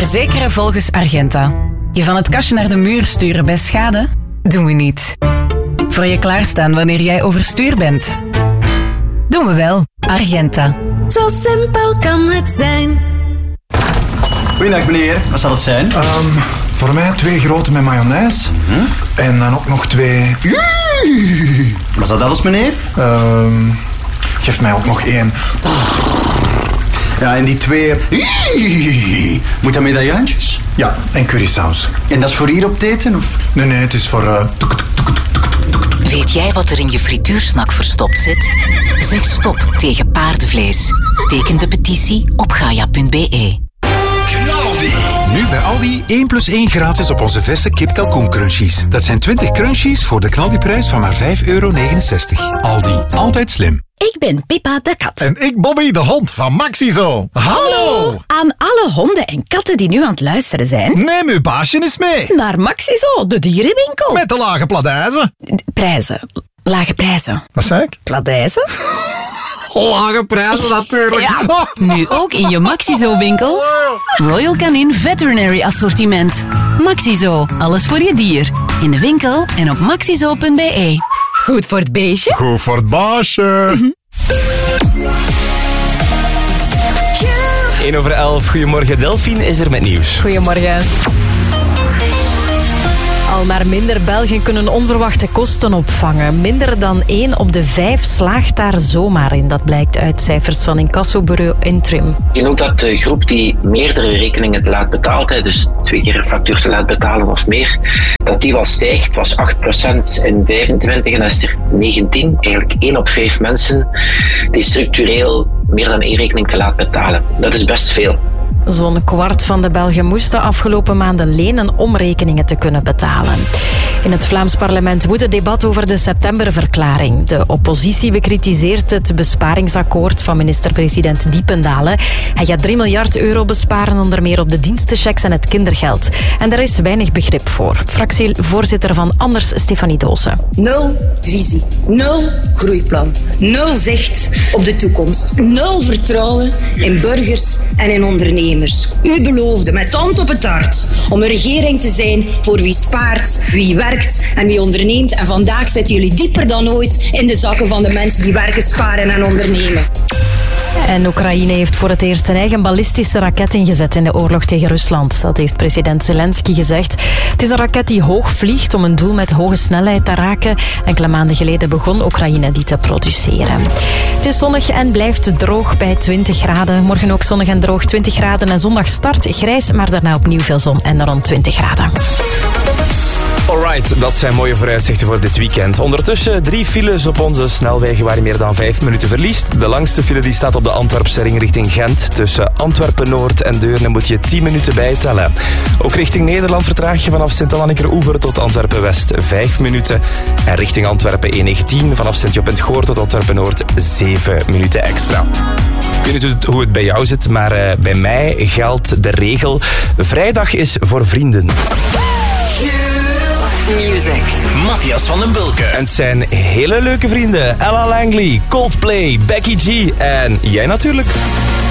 Verzekeren volgens Argenta. Je van het kastje naar de muur sturen bij schade? Doen we niet. Voor je klaarstaan wanneer jij overstuur bent? Doen we wel. Argenta. Zo simpel kan het zijn. Goeiedag meneer, wat zal het zijn? Voor mij 2 grote met mayonaise. En dan ook nog 2... Was dat alles meneer? Geef mij ook nog 1. Ja, en die 2... Moet dat medaillantjes? Ja, en currysaus. En dat is voor hier op het eten, of? Nee, het is voor... Weet jij wat er in je frituursnak verstopt zit? Zeg stop tegen paardenvlees. Teken de petitie op gaia.be. Nu bij Aldi 1 + 1 gratis op onze verse kip-kalkoen crunchies. Dat zijn 20 crunchies voor de knaldiprijs van maar €5,69. Aldi, altijd slim. Ik ben Pippa de kat. En ik Bobby de hond van Maxizo. Hallo! Aan alle honden en katten die nu aan het luisteren zijn. Neem uw baasje eens mee. Naar Maxizo, de dierenwinkel. Met de lage pladijzen. Prijzen. Lage prijzen. Wat zei ik? Pladijzen? Lage prijzen natuurlijk. Ja, nu ook in je Maxizo-winkel. Royal Canin Veterinary Assortiment. Maxizo, alles voor je dier. In de winkel en op maxizo.be. Goed voor het beestje. Goed voor het baasje. 11:01. Goedemorgen, Delphine is er met nieuws. Goedemorgen. Al maar minder Belgen kunnen onverwachte kosten opvangen. Minder dan 1 op de 5 slaagt daar zomaar in. Dat blijkt uit cijfers van incassobureau Intrim. Je noemt dat de groep die meerdere rekeningen te laat betaalt, dus 2 keer een factuur te laat betalen of meer, dat die was stijgt, was 8% in 25 en dat is er 19. Eigenlijk 1 op 5 mensen die structureel meer dan 1 rekening te laat betalen. Dat is best veel. Zo'n kwart van de Belgen moest de afgelopen maanden lenen om rekeningen te kunnen betalen. In het Vlaams parlement woedt het debat over de septemberverklaring. De oppositie bekritiseert het besparingsakkoord van minister-president Diependalen. Hij gaat €3 miljard besparen, onder meer op de dienstenchecks en het kindergeld. En daar is weinig begrip voor. Fractievoorzitter van Anders, Stefanie Doossen. 0 visie, 0 groeiplan, 0 zicht op de toekomst, 0 vertrouwen in burgers en in ondernemers. U beloofde met hand op het hart om een regering te zijn voor wie spaart, wie werkt en wie onderneemt. En vandaag zitten jullie dieper dan ooit in de zakken van de mensen die werken, sparen en ondernemen. En Oekraïne heeft voor het eerst een eigen ballistische raket ingezet in de oorlog tegen Rusland. Dat heeft president Zelensky gezegd. Het is een raket die hoog vliegt om een doel met hoge snelheid te raken. Enkele maanden geleden begon Oekraïne die te produceren. Het is zonnig en blijft droog bij 20 graden. Morgen ook zonnig en droog, 20 graden. En zondag start grijs, maar daarna opnieuw veel zon en rond 20 graden. Alright, dat zijn mooie vooruitzichten voor dit weekend. Ondertussen 3 files op onze snelwegen waar je meer dan 5 minuten verliest. De langste file die staat op de Antwerpse ring richting Gent. Tussen Antwerpen-Noord en Deurne moet je 10 minuten bijtellen. Ook richting Nederland vertraag je vanaf Sint-Anniker-Oever tot Antwerpen-West 5 minuten. En richting Antwerpen E19 vanaf Sint-Job-en-het-Goor tot Antwerpen-Noord 7 minuten extra. Ik weet niet hoe het bij jou zit, maar bij mij geldt de regel: vrijdag is voor vrienden. Music. Matthias van den Bulke. En het zijn hele leuke vrienden. Ella Langley, Coldplay, Becky G en jij natuurlijk.